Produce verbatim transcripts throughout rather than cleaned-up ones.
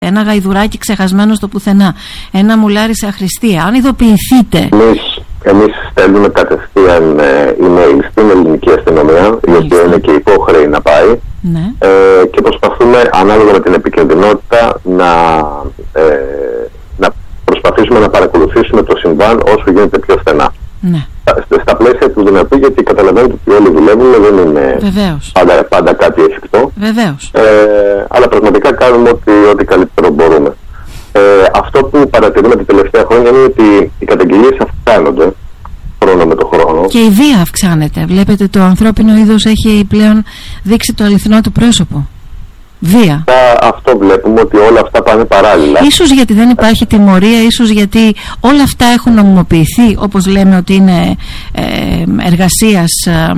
ένα γαϊδουράκι ξεχασμένο στο πουθενά, ένα μουλάρι σε αχρηστία, αν ειδοποιηθείτε. Εμείς, εμείς στέλνουμε κατευθείαν ε, email στην ελληνική αστυνομία, η οποία είναι και υπόχρεη να πάει, ναι. ε, και προσπαθούμε ανάλογα με την επικινδυνότητα να, ε, να προσπαθήσουμε να παρακολουθήσουμε το συμβάν όσο γίνεται πιο στενά. Ναι. Στα πλαίσια του δυνατού, γιατί καταλαβαίνετε ότι όλοι δουλεύουμε, δεν είναι πάντα, πάντα κάτι εφικτό. Βεβαίως. Ε, αλλά πραγματικά κάνουμε ό,τι, ό,τι καλύτερο μπορούμε. Ε, αυτό που παρατηρούμε τα τελευταία χρόνια είναι ότι οι καταγγελίες αυξάνονται χρόνο με το χρόνο. Και η βία αυξάνεται. Βλέπετε, το ανθρώπινο είδος έχει πλέον δείξει το αληθινό του πρόσωπο. Βία. Αυτό βλέπουμε, ότι όλα αυτά πάνε παράλληλα. Ίσως γιατί δεν υπάρχει τιμωρία, ίσως γιατί όλα αυτά έχουν νομιμοποιηθεί, όπως λέμε ότι είναι ε, εργασίας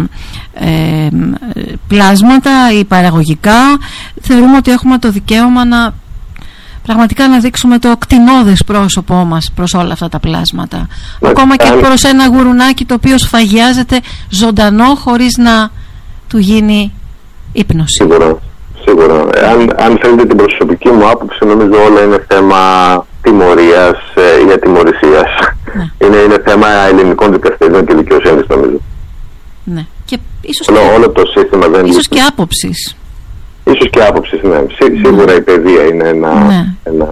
ε, ε, πλάσματα ή παραγωγικά. Θεωρούμε ότι έχουμε το δικαίωμα να πραγματικά να δείξουμε το κτηνώδες πρόσωπό μας προς όλα αυτά τα πλάσματα. Ναι, ακόμα και αν... προς ένα γουρουνάκι το οποίο σφαγιάζεται ζωντανό χωρίς να του γίνει ύπνωση. Σίγουρα. Σίγουρα. Αν, αν θέλετε την προσωπική μου άποψη, νομίζω όλα είναι θέμα τιμωρίας ε, ή ατιμωρησίας. Ναι. Είναι, είναι θέμα ελληνικών δικαστηρίων και δικαιοσύνης, νομίζω. Ναι. Και ίσως όλο, και, όλο το σύστημα δεν ίσως και άποψης. Ίσως και άποψης, ναι. Σί, ναι. Σίγουρα η παιδεία είναι ένα... Ναι. ένα...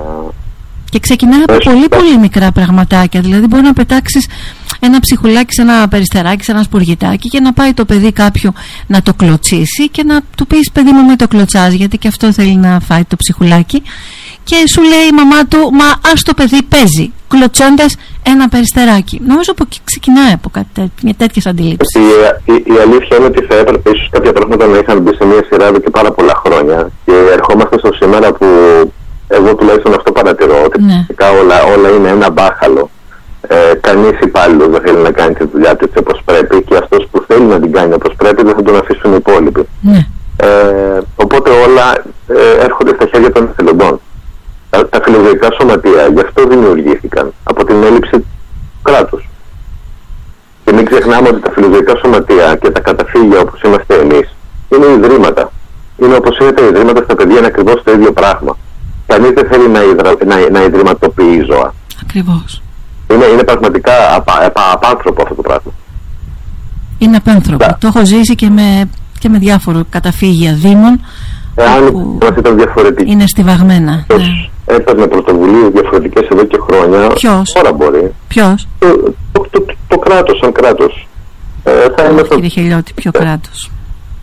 Και ξεκινάει από πολύ πολύ μικρά πραγματάκια. Δηλαδή μπορεί να πετάξεις ένα ψυχουλάκι σε ένα περιστεράκι, σε ένα σπουργητάκι και να πάει το παιδί κάποιο να το κλωτσίσει και να του πεις, παιδί μου, μην το κλωτσάς, γιατί και αυτό θέλει να φάει το ψυχουλάκι, και σου λέει η μαμά του, μα ας το παιδί παίζει κλωτσώντας ένα περιστεράκι. Νομίζω από εκεί ξεκινάει από κάτι, μια τέτοιες αντιλήψεις. Η, η, η αλήθεια είναι ότι θα έπρεπε ίσως κάποια πράγματα να είχαν μπει σε μια σειρά εδώ και πάρα πολλά χρόνια, και ερχόμαστε στο σήμερα που εγώ τουλάχιστον αυτό παρατηρώ, ότι ναι. όλα, όλα είναι ένα μπάχαλο. Ε, κανείς υπάλληλος δεν θέλει να κάνει τη δουλειά του έτσι όπως πρέπει, και αυτός που θέλει να την κάνει όπως πρέπει δεν θα τον αφήσουν οι υπόλοιποι. Ναι. Ε, οπότε όλα ε, έρχονται στα χέρια των εθελοντών. Τα, τα φιλοζωικά σωματεία γι' αυτό δημιουργήθηκαν, από την έλλειψη κράτους. Και μην ξεχνάμε ότι τα φιλοζωικά σωματεία και τα καταφύγια όπως είμαστε εμείς είναι ιδρύματα. Είναι όπως είναι τα ιδρύματα στα παιδιά, είναι ακριβώς το ίδιο πράγμα. Κανείς δεν θέλει να, ιδρα, να, να ιδρυματοποιεί ζώα. Ακριβώς. Είναι, είναι πραγματικά απα, απα, απάνθρωπο αυτό το πράγμα. Είναι απάνθρωπο. Yeah. Το έχω ζήσει και με, και με διάφορα καταφύγια δήμων. Εάν μας ήταν διαφορετική. Είναι στιβαγμένα. Ναι. Έπαιρνε πρωτοβουλίες διαφορετικές εδώ και χρόνια. Ποιος? Τώρα μπορεί. Ποιος? Το, το, το, το, το κράτος, σαν κράτος. Ε, θα oh, είναι κύριε το... Χελιώτη, ποιο κράτος?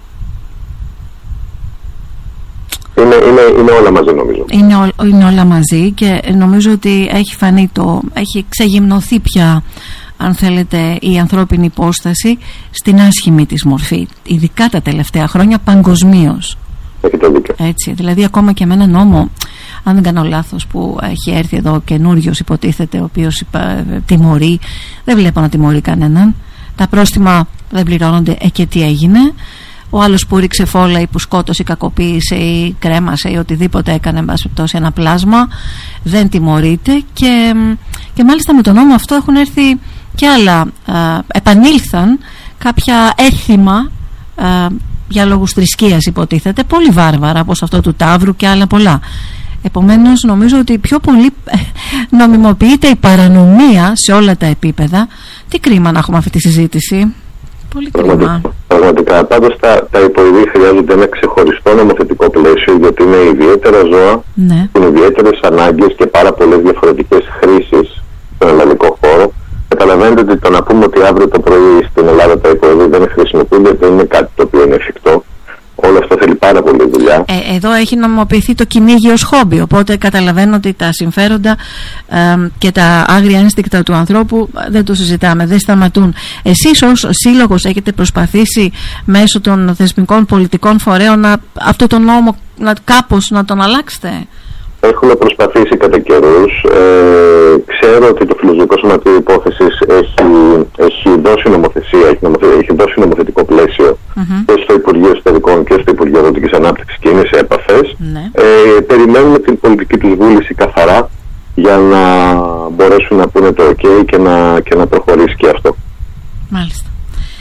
Είναι, είναι, είναι όλα μαζί, νομίζω. Είναι, ό, είναι όλα μαζί, και νομίζω ότι έχει φανεί το, έχει ξεγυμνωθεί πια, αν θέλετε, η ανθρώπινη υπόσταση στην άσχημη της μορφή, ειδικά τα τελευταία χρόνια παγκοσμίως. Έτσι, δηλαδή ακόμα και με ένα νόμο, αν δεν κάνω λάθος, που έχει έρθει εδώ καινούριος, υποτίθεται, ο οποίος υπα, τιμωρεί, δεν βλέπω να τιμωρεί κανέναν, τα πρόστιμα δεν πληρώνονται, ε, και τι έγινε. Ο άλλος που ρίξε φόλα ή που σκότωσε ή κακοποίησε ή κρέμασε ή οτιδήποτε έκανε, εν πάση περιπτώσει, ένα πλάσμα, δεν τιμωρείται, και, και μάλιστα με τον νόμο αυτό έχουν έρθει και άλλα, α, επανήλθαν κάποια έθιμα α, για λόγους θρησκείας, υποτίθεται, πολύ βάρβαρα, όπως αυτό του Ταύρου και άλλα πολλά. Επομένως νομίζω ότι πιο πολύ νομιμοποιείται η παρανομία σε όλα τα επίπεδα. Τι κρίμα να έχουμε αυτή τη συζήτηση. Πολύ κρίμα. Πραγματικά. Πάντως τα, τα υποειδή χρειάζονται ένα ξεχωριστό νομοθετικό πλαίσιο, γιατί είναι ιδιαίτερα ζώα, ναι. είναι ιδιαίτερες ανάγκες και πάρα πολλές διαφορετικές χρήσεις στον ελληνικό χώρο. Καταλαβαίνετε ότι το να πούμε ότι αύριο το πρωί στην Ελλάδα τα υποειδή δεν χρησιμοποιούνται δεν είναι κάτι το οποίο είναι εφικτό. Όλο αυτό θέλει πάρα πολύ δουλειά. Ε, εδώ έχει νομιμοποιηθεί το κυνήγι ως χόμπι, οπότε καταλαβαίνω ότι τα συμφέροντα ε, και τα άγρια ένστικτα του ανθρώπου δεν το συζητάμε, δεν σταματούν. Εσείς ως σύλλογος έχετε προσπαθήσει μέσω των θεσμικών πολιτικών φορέων να, αυτό το νόμο να, κάπως να τον αλλάξετε? Έχουμε προσπαθήσει κατά καιρούς. Ε, ξέρω ότι το Φιλοζωικό Σωματείο Υπόθεσης έχει, έχει δώσει νομοθεσία, έχει, νομοθε, έχει δώσει νομοθετικό πλαίσιο mm-hmm. και στο Υπουργείο Εσωτερικών και στο Υπουργείο Αγροτικής Ανάπτυξης, και είναι σε επαφές. Ναι. Ε, περιμένουμε την πολιτική τους βούληση καθαρά για να μπορέσουν να πούνε το OK και να, και να προχωρήσει και αυτό. Μάλιστα.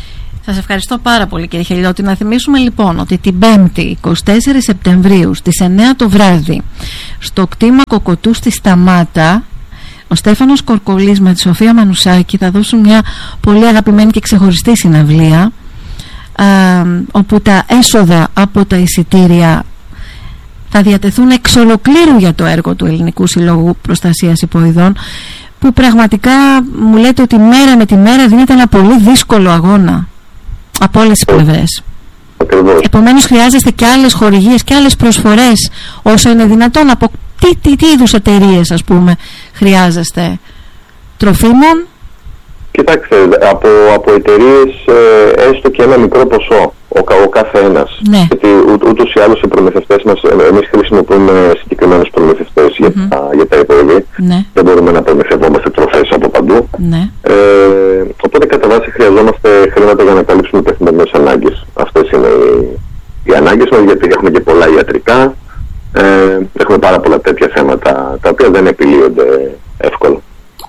Σας ευχαριστώ πάρα πολύ, κύριε Χελιώτη. Να θυμίσουμε λοιπόν ότι την Πέμπτη εικοστή τέταρτη Σεπτεμβρίου στις εννιά το βράδυ στο κτήμα Κοκοτού στη Σταμάτα, ο Στέφανος Κορκολής με τη Σοφία Μανουσάκη θα δώσουν μια πολύ αγαπημένη και ξεχωριστή συναυλία, α, όπου τα έσοδα από τα εισιτήρια θα διατεθούν εξ ολοκλήρου για το έργο του Ελληνικού Συλλόγου Προστασίας Υποειδών, που πραγματικά μου λέτε ότι μέρα με τη μέρα δίνεται ένα πολύ δύσκολο αγώνα από όλες τις πλευρές. Επομένως χρειάζεστε και άλλες χορηγίες και άλλες προσφορές όσο είναι δυνατόν. Από τι, τι, τι είδους εταιρείες, ας πούμε, χρειάζεστε? Τροφίμων? Κοιτάξτε, από, από εταιρείες ε, έστω και ένα μικρό ποσό ο, ο κάθε ένας. Ναι. Γιατί ού, ούτως ή άλλως οι προμηθευτές μας, εμείς χρησιμοποιούμε συγκεκριμένους προμηθευτές mm-hmm. για, τα, για τα υποειδή. Ναι. Δεν μπορούμε να προμηθευόμαστε τροφές από παντού. Ναι. Ε, οπότε κατά βάση χρειαζόμαστε χρήματα για να καλύψουμε καθημερινές ανάγκες. Αυτές είναι οι, οι ανάγκες μας, γιατί έχουμε και πολλά ιατρικά. Ε, έχουμε πάρα πολλά τέτοια θέματα τα οποία δεν επιλύονται εύκολα.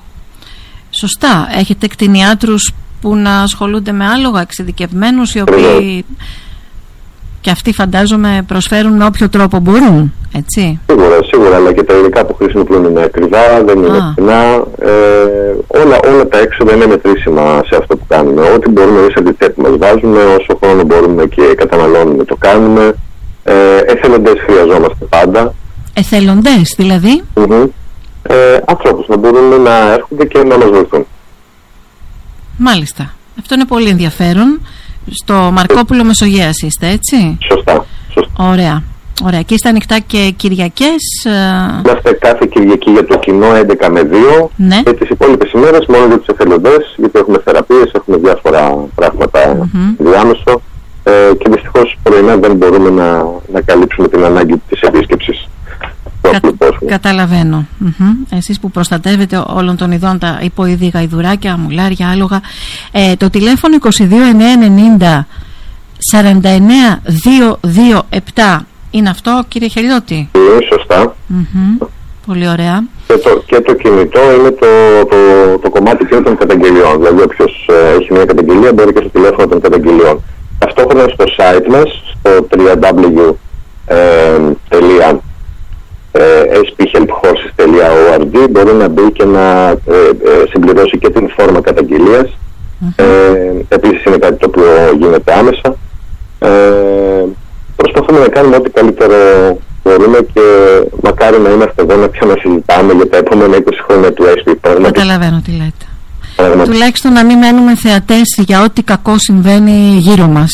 Σωστά. Έχετε κτηνιάτρους που να ασχολούνται με άλογα, εξειδικευμένους, οι οποίοι και αυτοί φαντάζομαι προσφέρουν με όποιο τρόπο μπορούν, έτσι? Σίγουρα, σίγουρα, αλλά και τα υλικά που χρησιμοποιούν είναι ακριβά, δεν είναι φθηνά. Ε, όλα, όλα τα έξοδα είναι μετρήσιμα σε αυτό που κάνουμε. Ό,τι μπορούμε εμείς από τη τσέπη μας βάζουμε, όσο χρόνο μπορούμε και καταναλώνουμε το κάνουμε. Ε, εθελοντές χρειαζόμαστε πάντα. Εθελοντές δηλαδή? Mm-hmm. Ε, ανθρώπους να μπορούν να έρχονται και να μας βοηθούν. Μάλιστα. Αυτό είναι πολύ ενδιαφέρον. Στο Μαρκόπουλο Μεσογείας είστε, έτσι? Σωστά. σωστά. Ωραία. Ωραία. Και είστε ανοιχτά και Κυριακές? Είμαστε κάθε Κυριακή για το κοινό έντεκα με δύο. Ναι. Και τις υπόλοιπες ημέρες μόνο για τους εθελοντές, γιατί έχουμε θεραπείες, έχουμε διάφορα πράγματα mm-hmm. διάμεσο. Ε, και δυστυχώς πρωινά δεν μπορούμε να, να καλύψουμε την ανάγκη της επίσκεψης. Κα, καταλαβαίνω. Mm-hmm. Εσείς που προστατεύετε όλων των ειδών τα υποειδή, γαϊδουράκια, μουλάρια, άλογα. Ε, το τηλέφωνο είκοσι δύο εννιακόσια ενενήντα σαράντα εννέα διακόσια επτά είναι αυτό, κύριε Χελιώτη? Είναι σωστά. Mm-hmm. Πολύ ωραία. Και το, και το κινητό είναι το, το, το κομμάτι των καταγγελιών. Δηλαδή όποιος ε, έχει μια καταγγελία μπορεί και στο τηλέφωνο των καταγγελιών. Ταυτόχρονα στο site μας, στο double-u double-u double-u τελεία ες πι help horses τελεία org, μπορεί να μπει και να ε, ε, συμπληρώσει και την φόρμα καταγγελίας. Mm-hmm. Ε, επίσης είναι κάτι το οποίο γίνεται άμεσα. Ε, προσπαθούμε να κάνουμε ό,τι καλύτερο μπορούμε και μακάρι να είμαστε εδώ να ξανασυζητάμε για τα επόμενα είκοσι χρόνια του ες πι. Καταλαβαίνω τι λέτε. Πράγμα. Τουλάχιστον να μην μένουμε θεατές για ό,τι κακό συμβαίνει γύρω μας.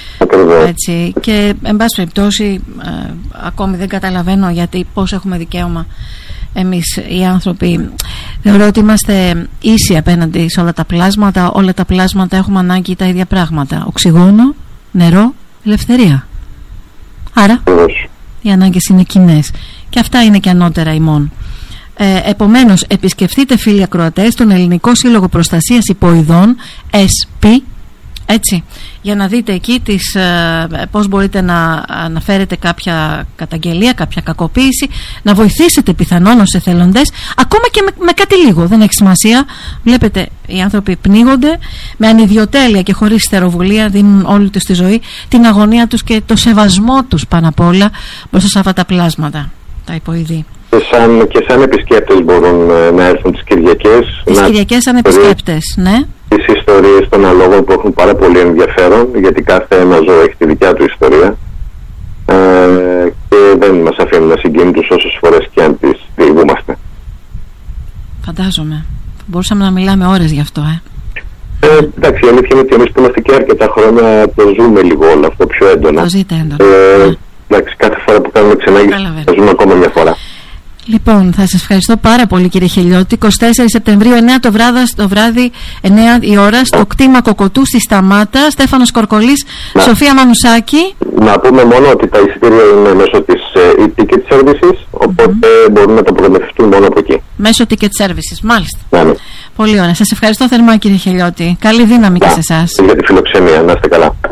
Έτσι. Και εν πάση περιπτώσει ε, ακόμη δεν καταλαβαίνω γιατί πώς έχουμε δικαίωμα εμείς οι άνθρωποι. Θεωρώ ότι είμαστε ίσοι απέναντι σε όλα τα πλάσματα. Όλα τα πλάσματα έχουμε ανάγκη τα ίδια πράγματα: οξυγόνο, νερό, ελευθερία. Άρα οι ανάγκες είναι κοινές και αυτά είναι και ανώτερα ημών. Ε, επομένως επισκεφτείτε, φίλοι ακροατές, τον Ελληνικό Σύλλογο Προστασίας Υποειδών, ες πι, έτσι, για να δείτε εκεί τις, ε, πώς μπορείτε να αναφέρετε κάποια καταγγελία, κάποια κακοποίηση, να βοηθήσετε πιθανόν ως εθελοντές, ακόμα και με, με κάτι λίγο, δεν έχει σημασία. Βλέπετε, οι άνθρωποι πνίγονται με ανιδιοτέλεια και χωρίς στεροβουλία, δίνουν όλη τους τη ζωή, την αγωνία τους και το σεβασμό τους πάνω απ' όλα μπροστά σε αυτά τα πλάσματα, τα υποειδή. Και σαν, και σαν επισκέπτες μπορούν ε, να έρθουν τις Κυριακές. Τις Κυριακές σαν επισκέπτες, ναι. Τις ιστορίες των αλόγων που έχουν πάρα πολύ ενδιαφέρον, γιατί κάθε ένα ζώο έχει τη δικιά του ιστορία. Ε, και δεν μας αφήνουν να συγκίνουν τους όσες φορές και αν τις διηγούμαστε. Φαντάζομαι. Μπορούσαμε να μιλάμε ώρες γι' αυτό, ε. Ε, εντάξει, η αλήθεια είναι ότι εμείς που είμαστε και αρκετά χρόνια το ζούμε λίγο όλο αυτό πιο έντονα. Το ζείτε έντονα. Ε, ναι. Εντάξει, κάθε φορά που κάνουμε ξενάγηση θα ζούμε ακόμα μια φορά. Λοιπόν, θα σας ευχαριστώ πάρα πολύ, κύριε Χελιώτη. εικοστή τέταρτη Σεπτεμβρίου, εννιά το βράδυ, το βράδυ εννιά η ώρα, στο κτήμα Κοκοτού στη Σταμάτα. Στέφανος Κορκολής, να. Σοφία Μανουσάκη. Να πούμε μόνο ότι τα εισιτήρια είναι μέσω της uh, e-ticket services, οπότε mm-hmm. μπορούν να τα προμηθευτούν μόνο από εκεί. Μέσω ticket services, μάλιστα. Ναι, ναι. Πολύ ωραία. Σας ευχαριστώ θερμά, κύριε Χελιώτη. Καλή δύναμη να. και σε εσάς. Για τη φιλοξενία. Να είστε καλά.